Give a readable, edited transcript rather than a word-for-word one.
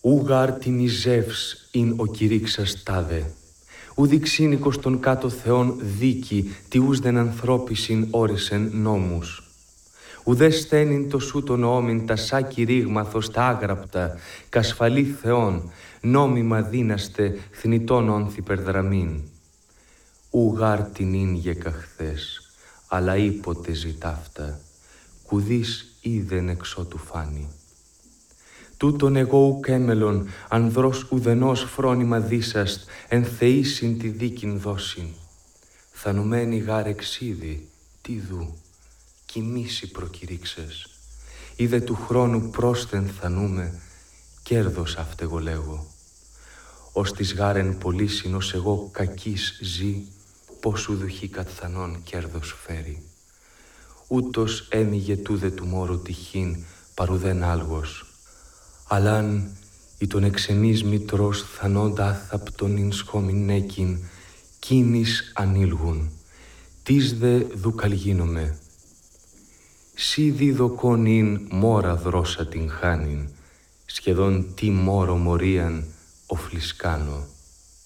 Ούγαρ την Ιζεύς ειν ο κηρύξας τάδε. Ουδιξίνικος των κάτω θεών δίκη, τι ους δεν ανθρώπισιν όρισεν νόμους. Ουδέ στένιν το σου τον νόμιν τα σάκη ρήγμαθος τα άγραπτα, κασφαλή θεών, νόμιμα δύναστε θνητών όνθι περδραμήν. Ούγαρ την ίν γεκαχθές, αλλά ήποτε ζητάφτα, κουδείς είδεν εξώτου φάνη. Τούτον εγώ ουκ έμελον, ανδρός ουδενός φρόνημα δίσαστ, εν θεήσιν τη δίκην δώσιν. Θανουμένη γάρ εξίδη, τι δου, κοιμήσει προκηρύξες. Είδε του χρόνου πρόσθεν θανούμε, κέρδος αυτεγω λέγω. Ως της γάρεν πωλήσιν ως εγώ κακής ζει, πως ουδουχή κατθανών κέρδος φέρει. Ούτως έμειγε τούδε του μόρου τυχήν, παρουδέν άλγος. Αλλάν ή τον εξεμής μητρός θανόντα άθαπτον ειν σχόμην έκην, κίνης ανήλγουν, τις δε δουκαλγίνομαι. Σι διδοκόν ειν μόρα δρώσα την χάνην, σχεδόν τι μόρο μορίαν ο φλισκάνω.